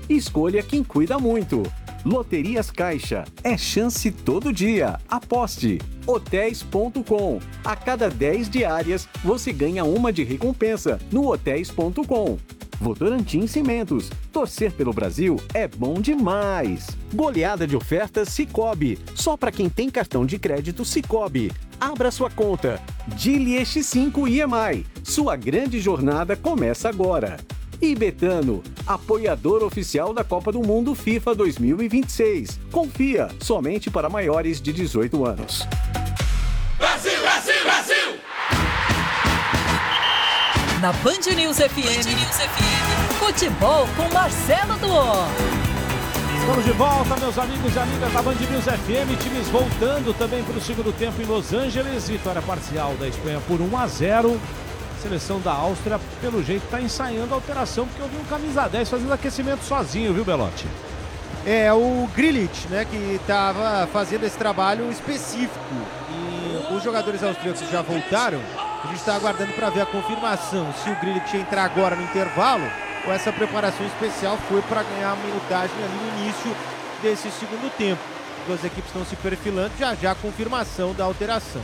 Escolha quem cuida muito. Loterias Caixa. É chance todo dia. Aposte. Hotéis.com. A cada 10 diárias, você ganha uma de recompensa no Hotéis.com. Votorantim Cimentos. Torcer pelo Brasil é bom demais. Goleada de ofertas Sicoob. Só para quem tem cartão de crédito Sicoob. Abra sua conta. Dili X5 IMI. Sua grande jornada começa agora. E Betano, apoiador oficial da Copa do Mundo FIFA 2026. Confia, somente para maiores de 18 anos. Brasil, Brasil, Brasil! Na Band News FM, futebol com Marcelo Duó. Estamos de volta, meus amigos e amigas da Band News FM. Times voltando também para o segundo tempo em Los Angeles. Vitória parcial da Espanha por 1-0. Seleção da Áustria, pelo jeito, está ensaiando a alteração, porque eu vi um camisa 10 fazendo aquecimento sozinho, viu, Belotti? É, o Grealish, né, que estava fazendo esse trabalho específico. E os jogadores austríacos já voltaram. A gente está aguardando para ver a confirmação se o Grealish entrar agora no intervalo ou essa preparação especial foi para ganhar a minutagem ali no início desse segundo tempo. As duas equipes estão se perfilando, já a confirmação da alteração.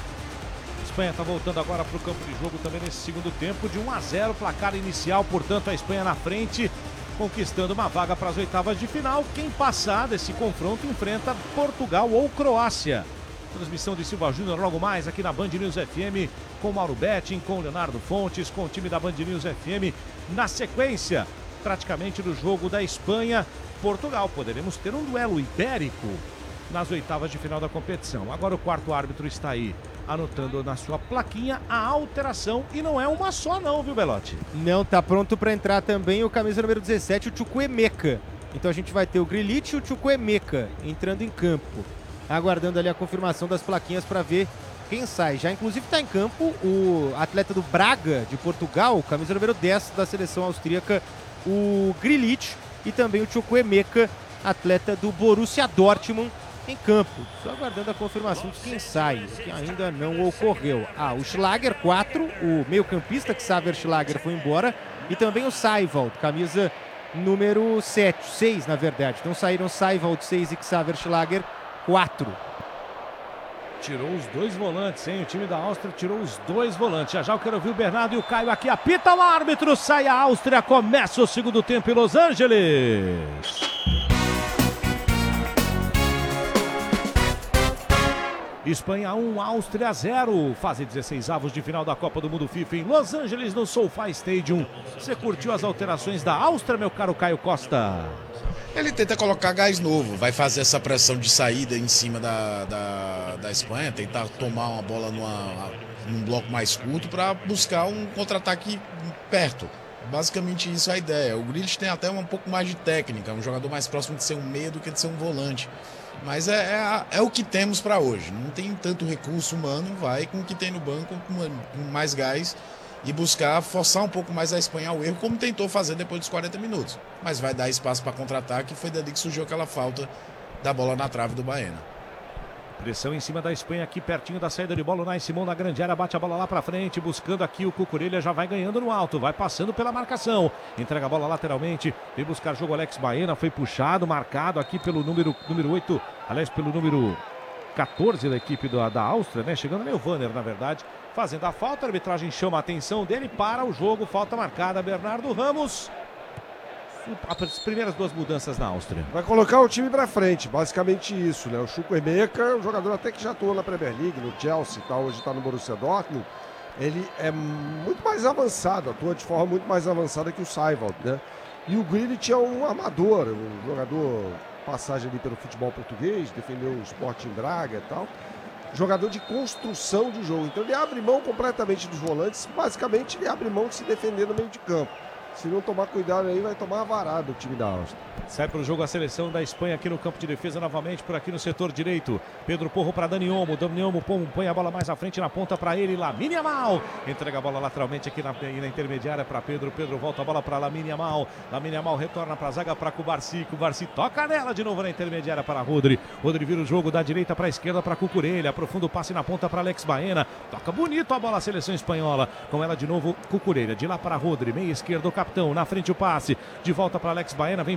A Espanha está voltando agora para o campo de jogo também nesse segundo tempo, de 1-0, placar inicial, portanto a Espanha na frente, conquistando uma vaga para as oitavas de final. Quem passar desse confronto enfrenta Portugal ou Croácia. Transmissão de Silva Júnior logo mais aqui na Band News FM, com Mauro Betting, com Leonardo Fontes, com o time da Band News FM. Na sequência, praticamente do jogo da Espanha-Portugal, poderemos ter um duelo ibérico nas oitavas de final da competição. Agora o quarto árbitro está aí, anotando na sua plaquinha a alteração, e não é uma só não, viu, Belotti? Não, tá pronto para entrar também o camisa número 17, o Chukwuemeka. Então a gente vai ter o Grealish e o Chukwuemeka entrando em campo, aguardando ali a confirmação das plaquinhas para ver quem sai. Já inclusive está em campo o atleta do Braga de Portugal, camisa número 10 da seleção austríaca, o Grealish, e também o Chukwuemeka, atleta do Borussia Dortmund, em campo. Só aguardando a confirmação de quem sai, que ainda não ocorreu. O Schlager 4, o meio-campista Xaver Schlager foi embora, e também o Seiwald, camisa número 6 na verdade. Então saíram Seiwald 6 e Xaver Schlager 4. Tirou os dois volantes, hein? O time da Áustria tirou os dois volantes. Já eu quero ouvir o Bernardo e o Caio aqui. Apita o árbitro, sai a Áustria, começa o segundo tempo em Los Angeles. Espanha 1, Áustria 0. Fase 16avos de final da Copa do Mundo FIFA em Los Angeles, no SoFi Stadium. Você curtiu as alterações da Áustria, meu caro Caio Costa? Ele tenta colocar gás novo, vai fazer essa pressão de saída em cima da Espanha, tentar tomar uma bola num bloco mais curto para buscar um contra-ataque perto. Basicamente isso é a ideia. O Grealish tem até um pouco mais de técnica, um jogador mais próximo de ser um meia do que de ser um volante. Mas é o que temos para hoje. Não tem tanto recurso humano, vai com o que tem no banco, com mais gás, e buscar forçar um pouco mais a Espanha ao erro, como tentou fazer depois dos 40 minutos. Mas vai dar espaço para contra-ataque, e foi dali que surgiu aquela falta da bola na trave do Baena. Pressão em cima da Espanha aqui, pertinho da saída de bola. O Unai Simão na grande área, bate a bola lá pra frente, buscando aqui o Cucurella, já vai ganhando no alto, vai passando pela marcação, entrega a bola lateralmente, vem buscar jogo Alex Baena, foi puxado, marcado aqui pelo número 8, aliás, pelo número 14 da equipe da Áustria, né? Chegando ali o Vanner, na verdade, fazendo a falta, a arbitragem chama a atenção dele, para o jogo, falta marcada, Bernardo Ramos. As primeiras duas mudanças na Áustria. Vai colocar o time pra frente, basicamente isso, né? O Chukwuemeka, um jogador até que já atuou na Premier League, no Chelsea, tá? Hoje está no Borussia Dortmund. Ele é muito mais avançado, atua de forma muito mais avançada que o Seiwald, né? E o Grealish é um armador, um jogador, passagem ali pelo futebol português, defendeu o Sporting Braga e tal. Jogador de construção de jogo. Então ele abre mão completamente dos volantes, basicamente ele abre mão de se defender no meio de campo. Se não tomar cuidado aí, vai tomar a varada o time da Áustria. Sai para o jogo a seleção da Espanha aqui no campo de defesa, novamente por aqui no setor direito. Pedro Porro para Dani Olmo. Dani Olmo põe a bola mais à frente na ponta para ele. Lamine Yamal entrega a bola lateralmente aqui na intermediária para Pedro. Pedro volta a bola para Lamine Yamal. Lamine Yamal retorna para a zaga para Cubarsi. Cubarsi toca nela de novo na intermediária para Rodri. Rodri vira o jogo da direita para a esquerda para Cucurella. Aprofunda o passe na ponta para Alex Baena. Toca bonito a bola a seleção espanhola. Com ela de novo Cucurella. De lá para Rodri. Meia esquerda o capitão. Na frente o passe. De volta para Alex Baena. Vem